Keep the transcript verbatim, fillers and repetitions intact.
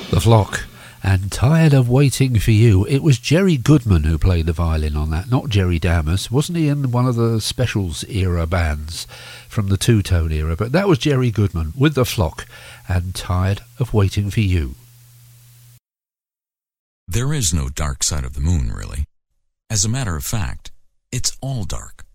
The Flock, and Tired of Waiting for You. It was Jerry Goodman who played the violin on that, not Jerry Damas. Wasn't he in one of the Specials era bands from the two-tone era? But that was Jerry Goodman with The Flock and Tired of Waiting for You. There is no dark side of the moon, really. As a matter of fact, it's all dark.